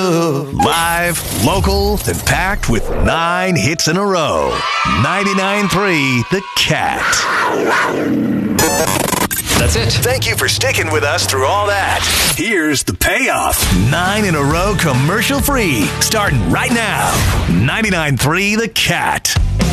Live, local, and packed with 9 hits in a row. 99.3 The Cat. That's it. Thank you for sticking with us through all that. Here's the payoff. 9 in a row commercial free. Starting right now. 99.3 The Cat.